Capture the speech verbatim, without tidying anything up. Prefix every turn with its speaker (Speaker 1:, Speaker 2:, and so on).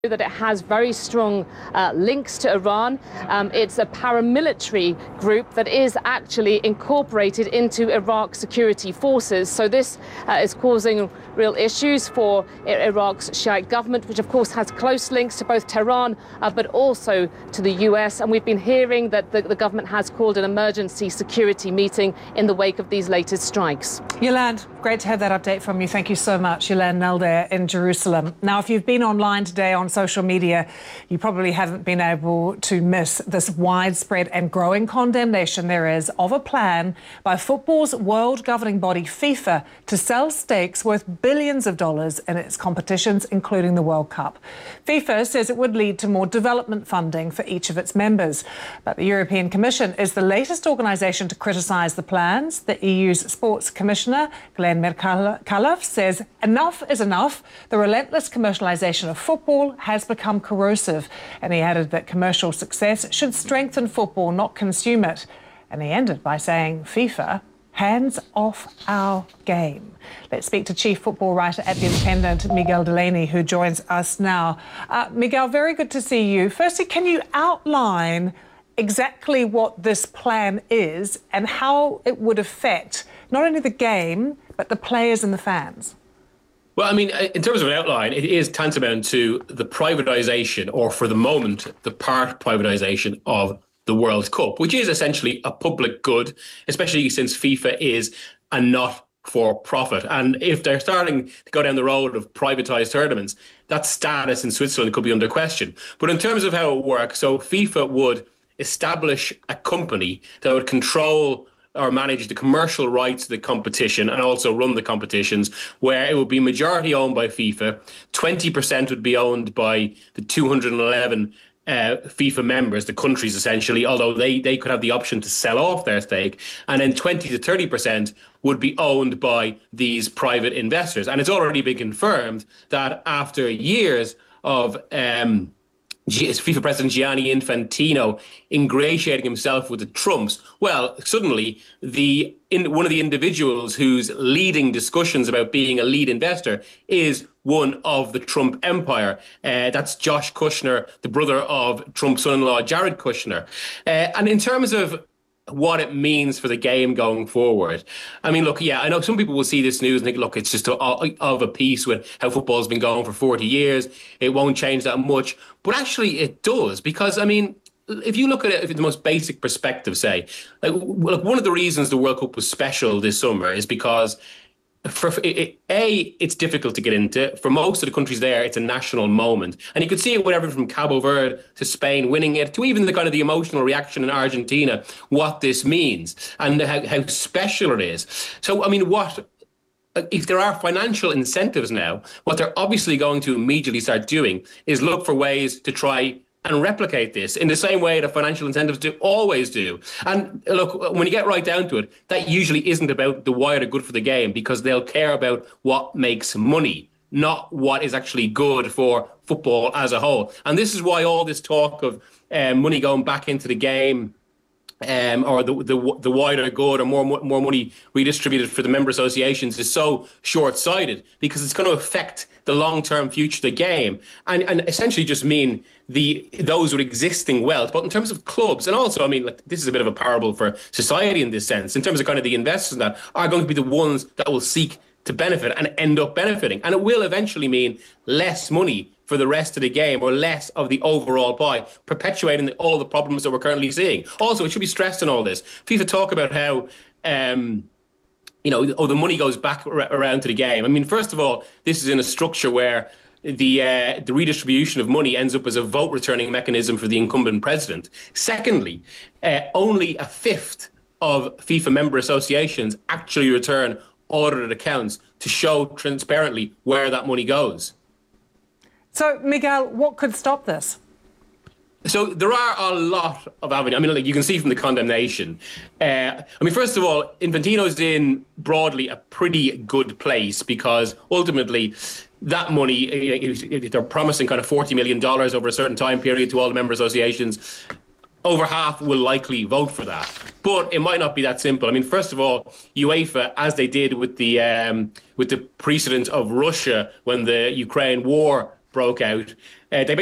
Speaker 1: that it has very strong uh, links to Iran. Um, it's a paramilitary group that is actually incorporated into Iraq's security forces. So this uh, is causing real issues for Iraq's Shiite government, which of course has close links to both Tehran, uh, but also to the U S. And we've been hearing that the, the government has called an emergency security meeting in the wake of these latest strikes.
Speaker 2: Yolande, great to have that update from you. Thank you so much. Yolande Knell there in Jerusalem. Now, if you've been online today on social media, you probably haven't been able to miss this widespread and growing condemnation there is of a plan by football's world governing body FIFA to sell stakes worth billions of dollars in its competitions, including the World Cup. FIFA says it would lead to more development funding for each of its members. But the European Commission is the latest organisation to criticise the plans. The E U's Sports Commissioner, Glenn Mirkalov, says enough is enough. The relentless commercialisation of football has become corrosive. And he added that commercial success should strengthen football, not consume it. And he ended by saying, FIFA, hands off our game. Let's speak to Chief Football Writer at The Independent, Miguel Delaney, who joins us now. Uh, Miguel, very good to see you. Firstly, can you outline exactly what this plan is and how it would affect not only the game, but the players and the fans?
Speaker 3: Well, I mean, in terms of an outline, it is tantamount to the privatisation, or for the moment, the part privatisation of the World Cup, which is essentially a public good, especially since FIFA is a not-for-profit. And if they're starting to go down the road of privatised tournaments, that status in Switzerland could be under question. But in terms of how it works, so FIFA would establish a company that would control or manage the commercial rights of the competition and also run the competitions, where it would be majority owned by FIFA, twenty percent would be owned by the two hundred eleven uh, FIFA members, the countries essentially, although they, they could have the option to sell off their stake, and then twenty to thirty percent would be owned by these private investors. And it's already been confirmed that after years of um, FIFA President Gianni Infantino ingratiating himself with the Trumps, well, suddenly the in, one of the individuals who's leading discussions about being a lead investor is one of the Trump empire. Uh, that's Josh Kushner, the brother of Trump's son-in-law, Jared Kushner. Uh, and in terms of what it means for the game going forward. I mean, look, yeah, I know some people will see this news and think, look, it's just a, of a piece with how football's been going for forty years. It won't change that much. But actually it does, because, I mean, if you look at it from the most basic perspective, say, like, look, one of the reasons the World Cup was special this summer is because For it, A, it's difficult to get into. For most of the countries there, it's a national moment. And you could see it with everything from Cabo Verde to Spain winning it, to even the kind of the emotional reaction in Argentina, what this means and how, how special it is. So, I mean, what if there are financial incentives now, what they're obviously going to immediately start doing is look for ways to try and replicate this in the same way that financial incentives do always do. And look, when you get right down to it, that usually isn't about the wider good for the game, because they'll care about what makes money, not what is actually good for football as a whole. And this is why all this talk of um, money going back into the game, Um, or the, the the wider good, or more more money redistributed for the member associations, is so short-sighted, because it's going to affect the long-term future of the game, and and essentially just mean the those with existing wealth. But in terms of clubs, and also, I mean, like, this is a bit of a parable for society in this sense, in terms of kind of the investors that are going to be the ones that will seek to benefit and end up benefiting, and it will eventually mean less money for the rest of the game, or less of the overall pie, perpetuating the, all the problems that we're currently seeing. Also, it should be stressed in all this, FIFA talk about how, um, you know, oh, the money goes back ar- around to the game. I mean, first of all, this is in a structure where the uh, the redistribution of money ends up as a vote returning mechanism for the incumbent president. Secondly, uh, only a fifth of FIFA member associations actually return audited accounts to show transparently where that money goes.
Speaker 2: So, Miguel, what could stop this?
Speaker 3: So there are a lot of avenues. I mean, like, you can see from the condemnation. Uh, I mean, first of all, Infantino's in broadly a pretty good place, because ultimately that money, they're promising kind of forty million dollars over a certain time period to all the member associations. Over half will likely vote for that. But it might not be that simple. I mean, first of all, UEFA, as they did with the um, with the precedent of Russia when the Ukraine war broke out. Uh, they